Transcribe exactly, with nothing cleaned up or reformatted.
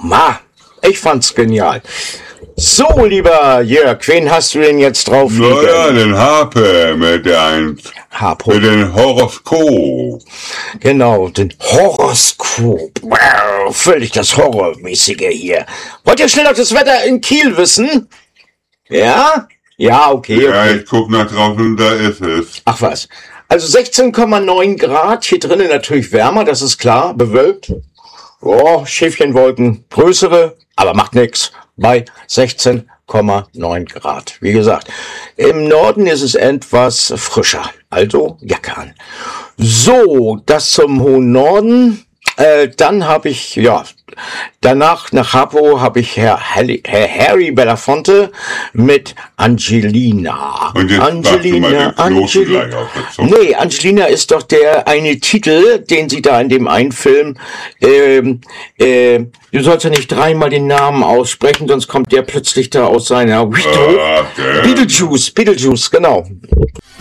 Ma, ich fand's genial. So, lieber Jörg, wen hast du denn jetzt drauf? Naja, den Harpe mit den, Harpo. mit den Horoskop. Genau, den Horoskop. Wow, völlig das Horrormäßige hier. Wollt ihr schnell noch das Wetter in Kiel wissen? Ja? Ja, okay. Ja, okay. ich guck nach draußen und da ist es. Ach was. Also sechzehn Komma neun Grad, hier drinnen natürlich wärmer, das ist klar, bewölkt. Oh, Schäfchenwolken, größere, aber macht nix, bei sechzehn Komma neun Grad. Wie gesagt, im Norden ist es etwas frischer, also Jacke an. So, das zum hohen Norden. Äh, dann habe ich, ja, danach nach Harpo habe ich Herr, Harry, Herr Harry Belafonte mit Angelina. Und jetzt Angelina, Angelina. Nee, Angelina ist doch der eine Titel, den sie da in dem einen Film, ähm, äh, du sollst ja nicht dreimal den Namen aussprechen, sonst kommt der plötzlich da aus seiner Okay. Beetlejuice, Beetlejuice, genau.